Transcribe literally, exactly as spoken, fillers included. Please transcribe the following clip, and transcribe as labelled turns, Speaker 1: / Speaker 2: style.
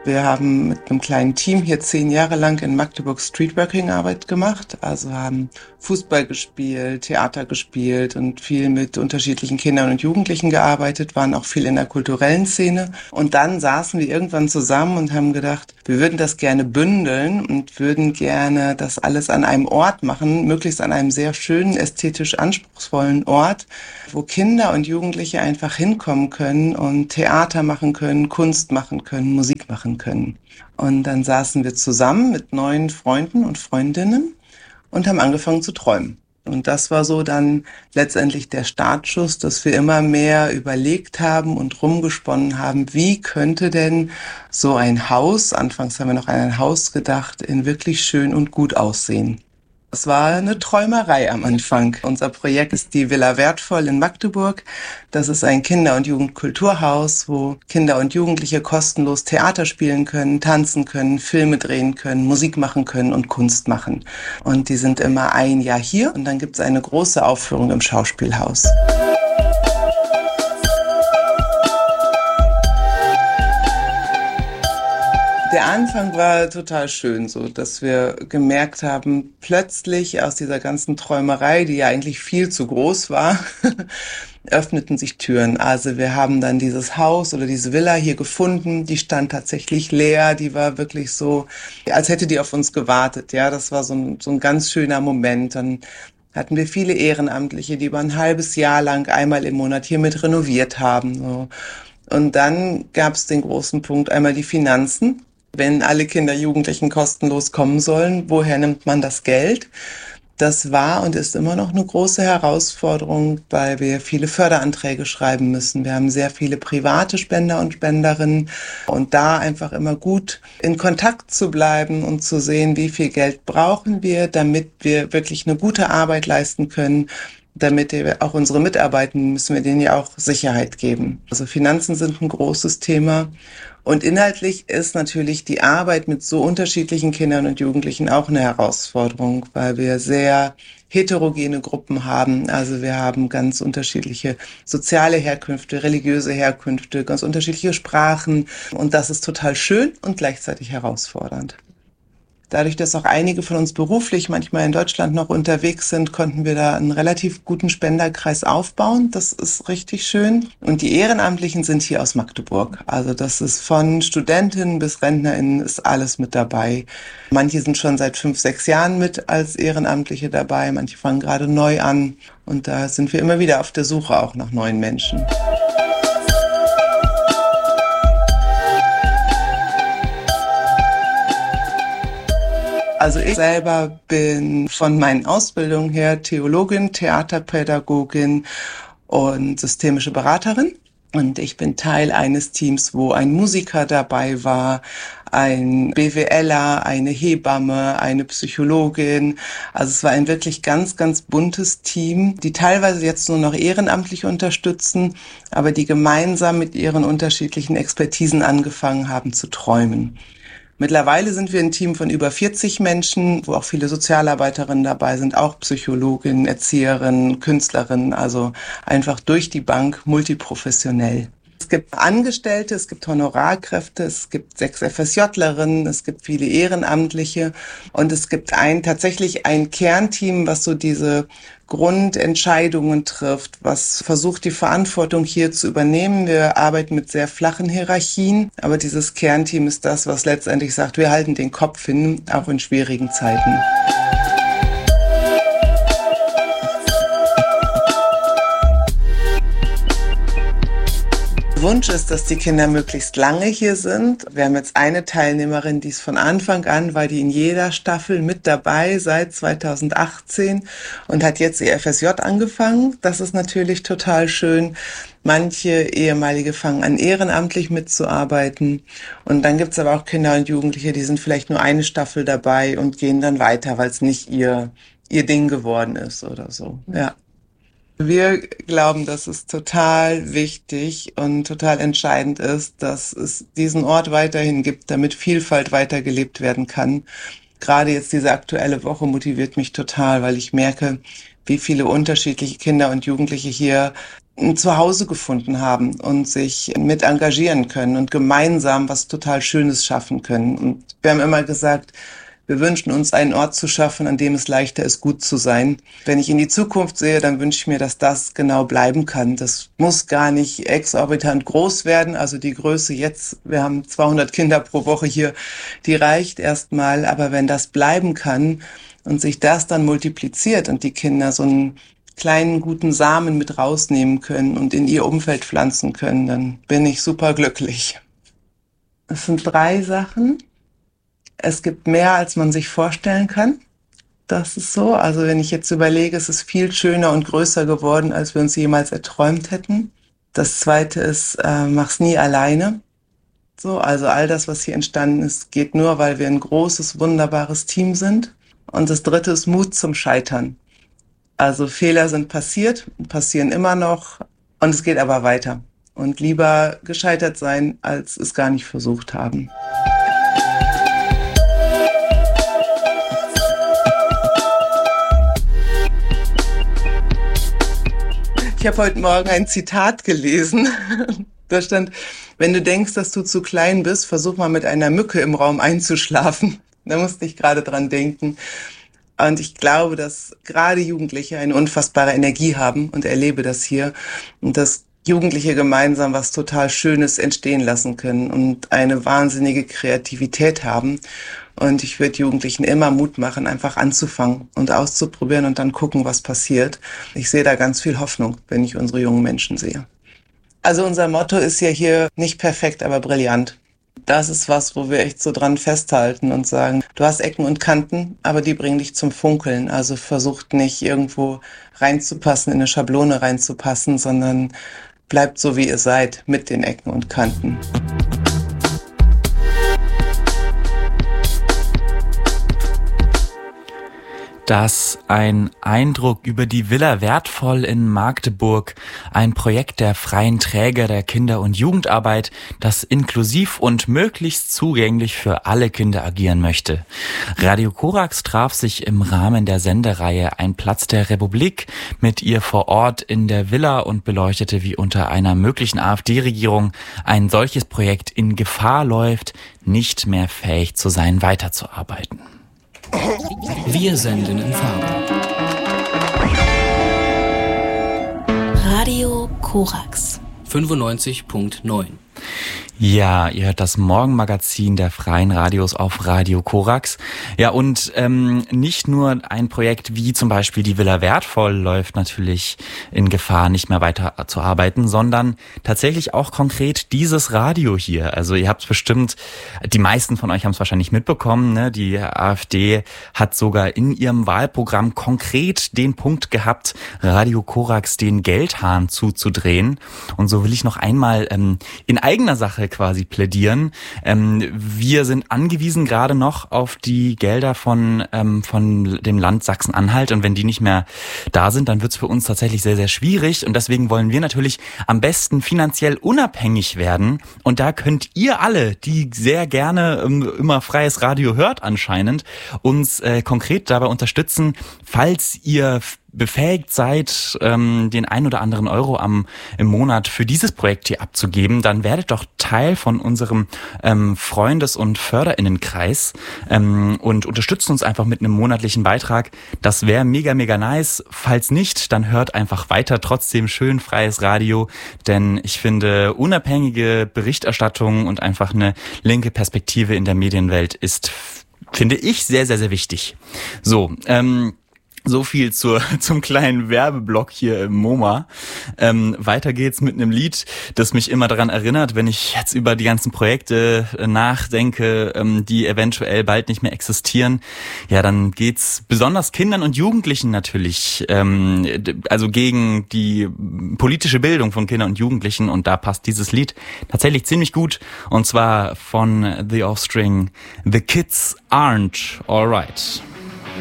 Speaker 1: Wir haben mit einem kleinen Team hier zehn Jahre lang in Magdeburg Streetworking-Arbeit gemacht. Also haben Fußball gespielt, Theater gespielt und viel mit unterschiedlichen Kindern und Jugendlichen gearbeitet, waren auch viel in der kulturellen Szene. Und dann saßen wir irgendwann zusammen und haben gedacht, wir würden das gerne bündeln und würden gerne das alles an einem Ort machen, möglichst an einem sehr schönen, ästhetisch anspruchsvollen Ort, wo Kinder und Jugendliche einfach hinkommen können und Theater machen können, Kunst machen können, Musik machen können. Und dann saßen wir zusammen mit neuen Freunden und Freundinnen und haben angefangen zu träumen. Und das war so dann letztendlich der Startschuss, dass wir immer mehr überlegt haben und rumgesponnen haben, wie könnte denn so ein Haus, anfangs haben wir noch an ein Haus gedacht, in wirklich schön und gut aussehen. Es war eine Träumerei am Anfang. Unser Projekt ist die Villa Wertvoll in Magdeburg. Das ist ein Kinder- und Jugendkulturhaus, wo Kinder und Jugendliche kostenlos Theater spielen können, tanzen können, Filme drehen können, Musik machen können und Kunst machen. Und die sind immer ein Jahr hier und dann gibt es eine große Aufführung im Schauspielhaus. Der Anfang war total schön, so dass wir gemerkt haben, plötzlich aus dieser ganzen Träumerei, die ja eigentlich viel zu groß war, öffneten sich Türen. Also wir haben dann dieses Haus oder diese Villa hier gefunden, die stand tatsächlich leer, die war wirklich so, als hätte die auf uns gewartet. Ja, das war so ein, so ein ganz schöner Moment. Dann hatten wir viele Ehrenamtliche, die über ein halbes Jahr lang einmal im Monat hier mit renoviert haben. So. Und dann gab es den großen Punkt, einmal die Finanzen. Wenn alle Kinder, Jugendlichen kostenlos kommen sollen, woher nimmt man das Geld? Das war und ist immer noch eine große Herausforderung, weil wir viele Förderanträge schreiben müssen. Wir haben sehr viele private Spender und Spenderinnen und da einfach immer gut in Kontakt zu bleiben und zu sehen, wie viel Geld brauchen wir, damit wir wirklich eine gute Arbeit leisten können. Damit wir auch unsere Mitarbeitenden, müssen wir denen ja auch Sicherheit geben. Also Finanzen sind ein großes Thema. Und inhaltlich ist natürlich die Arbeit mit so unterschiedlichen Kindern und Jugendlichen auch eine Herausforderung, weil wir sehr heterogene Gruppen haben. Also wir haben ganz unterschiedliche soziale Herkünfte, religiöse Herkünfte, ganz unterschiedliche Sprachen. Und das ist total schön und gleichzeitig herausfordernd. Dadurch, dass auch einige von uns beruflich manchmal in Deutschland noch unterwegs sind, konnten wir da einen relativ guten Spenderkreis aufbauen. Das ist richtig schön. Und die Ehrenamtlichen sind hier aus Magdeburg. Also das ist von Studentinnen bis RentnerInnen ist alles mit dabei. Manche sind schon seit fünf, sechs Jahren mit als Ehrenamtliche dabei. Manche fangen gerade neu an. Und da sind wir immer wieder auf der Suche auch nach neuen Menschen. Also ich selber bin von meinen Ausbildungen her Theologin, Theaterpädagogin und systemische Beraterin. Und ich bin Teil eines Teams, wo ein Musiker dabei war, ein BWLer, eine Hebamme, eine Psychologin. Also es war ein wirklich ganz, ganz buntes Team, die teilweise jetzt nur noch ehrenamtlich unterstützen, aber die gemeinsam mit ihren unterschiedlichen Expertisen angefangen haben zu träumen. Mittlerweile sind wir ein Team von über vierzig Menschen, wo auch viele Sozialarbeiterinnen dabei sind, auch Psychologinnen, Erzieherinnen, Künstlerinnen, also einfach durch die Bank multiprofessionell. Es gibt Angestellte, es gibt Honorarkräfte, es gibt sechs FSJlerinnen, es gibt viele Ehrenamtliche und es gibt ein tatsächlich ein Kernteam, was so diese Grundentscheidungen trifft, was versucht, die Verantwortung hier zu übernehmen. Wir arbeiten mit sehr flachen Hierarchien, aber dieses Kernteam ist das, was letztendlich sagt, wir halten den Kopf hin, auch in schwierigen Zeiten. Wunsch ist, dass die Kinder möglichst lange hier sind. Wir haben jetzt eine Teilnehmerin, die ist von Anfang an, war die in jeder Staffel mit dabei seit zweitausendachtzehn und hat jetzt ihr F S J angefangen. Das ist natürlich total schön. Manche ehemalige fangen an, ehrenamtlich mitzuarbeiten. Und dann gibt's aber auch Kinder und Jugendliche, die sind vielleicht nur eine Staffel dabei und gehen dann weiter, weil es nicht ihr, ihr Ding geworden ist oder so. Ja. Wir glauben, dass es total wichtig und total entscheidend ist, dass es diesen Ort weiterhin gibt, damit Vielfalt weitergelebt werden kann. gerade jetzt diese aktuelle Woche motiviert mich total, weil ich merke, wie viele unterschiedliche Kinder und Jugendliche hier ein Zuhause gefunden haben und sich mit engagieren können und gemeinsam was total Schönes schaffen können. Und wir haben immer gesagt, wir wünschen uns einen Ort zu schaffen, an dem es leichter ist, gut zu sein. Wenn ich in die Zukunft sehe, dann wünsche ich mir, dass das genau bleiben kann. Das muss gar nicht exorbitant groß werden. Also die Größe jetzt, wir haben zweihundert Kinder pro Woche hier, die reicht erstmal. Aber wenn das bleiben kann und sich das dann multipliziert und die Kinder so einen kleinen guten Samen mit rausnehmen können und in ihr Umfeld pflanzen können, dann bin ich super glücklich. Es sind drei Sachen. Es gibt mehr, als man sich vorstellen kann. Das ist so. Also wenn ich jetzt überlege, es ist viel schöner und größer geworden, als wir uns jemals erträumt hätten. Das Zweite ist, äh, mach's nie alleine. So, also all das, was hier entstanden ist, geht nur, weil wir ein großes, wunderbares Team sind. Und das Dritte ist Mut zum Scheitern. Also Fehler sind passiert, passieren immer noch und es geht aber weiter. Und lieber gescheitert sein, als es gar nicht versucht haben. Ich habe heute Morgen ein Zitat gelesen. Da stand, wenn du denkst, dass du zu klein bist, versuch mal mit einer Mücke im Raum einzuschlafen. Da musste ich gerade dran denken. Und ich glaube, dass gerade Jugendliche eine unfassbare Energie haben und erlebe das hier. Und dass Jugendliche gemeinsam was total Schönes entstehen lassen können und eine wahnsinnige Kreativität haben. Und ich würde Jugendlichen immer Mut machen, einfach anzufangen und auszuprobieren und dann gucken, was passiert. Ich sehe da ganz viel Hoffnung, wenn ich unsere jungen Menschen sehe. Also unser Motto ist ja hier nicht perfekt, aber brillant. Das ist was, wo wir echt so dran festhalten und sagen, du hast Ecken und Kanten, aber die bringen dich zum Funkeln. Also versucht nicht irgendwo reinzupassen, in eine Schablone reinzupassen, sondern bleibt so, wie ihr seid, mit den Ecken und Kanten.
Speaker 2: Das ein Eindruck über die Villa Wertvoll in Magdeburg, ein Projekt der freien Träger der Kinder- und Jugendarbeit, das inklusiv und möglichst zugänglich für alle Kinder agieren möchte. Radio Korax traf sich im Rahmen der Sendereihe Ein Platz der Republik mit ihr vor Ort in der Villa und beleuchtete, wie unter einer möglichen AfD-Regierung ein solches Projekt in Gefahr läuft, nicht mehr fähig zu sein, weiterzuarbeiten.
Speaker 3: Wir senden in Farbe.
Speaker 4: Radio Korax
Speaker 3: fünfundneunzig Komma neun.
Speaker 2: Ja, ihr hört das Morgenmagazin der Freien Radios auf Radio Korax. Ja, und ähm, nicht nur ein Projekt wie zum Beispiel die Villa Wertvoll läuft natürlich in Gefahr, nicht mehr weiter zu arbeiten, sondern tatsächlich auch konkret dieses Radio hier. Also ihr habt es bestimmt, die meisten von euch haben es wahrscheinlich mitbekommen, ne? Die AfD hat sogar in ihrem Wahlprogramm konkret den Punkt gehabt, Radio Korax den Geldhahn zuzudrehen. Und so will ich noch einmal ähm, in eigener Sache quasi plädieren. Ähm, wir sind angewiesen gerade noch auf die Gelder von ähm, von dem Land Sachsen-Anhalt und wenn die nicht mehr da sind, dann wird es für uns tatsächlich sehr, sehr schwierig und deswegen wollen wir natürlich am besten finanziell unabhängig werden und da könnt ihr alle, die sehr gerne ähm, immer freies Radio hört anscheinend, uns äh, konkret dabei unterstützen, falls ihr befähigt seid, ähm, den ein oder anderen Euro am im Monat für dieses Projekt hier abzugeben, dann werdet doch Teil von unserem ähm, Freundes- und Förderinnenkreis ähm, und unterstützt uns einfach mit einem monatlichen Beitrag. Das wäre mega, mega nice. Falls nicht, dann hört einfach weiter. Trotzdem schön freies Radio, denn ich finde, unabhängige Berichterstattung und einfach eine linke Perspektive in der Medienwelt ist, finde ich, sehr, sehr, sehr wichtig. So, ähm, So viel zur, zum kleinen Werbeblock hier im MoMA. Ähm, weiter geht's mit einem Lied, das mich immer daran erinnert, wenn ich jetzt über die ganzen Projekte nachdenke, ähm, die eventuell bald nicht mehr existieren. Ja, dann geht's besonders Kindern und Jugendlichen natürlich, ähm, also gegen die politische Bildung von Kindern und Jugendlichen. Und da passt dieses Lied tatsächlich ziemlich gut. Und zwar von The Offspring, The Kids Aren't Alright.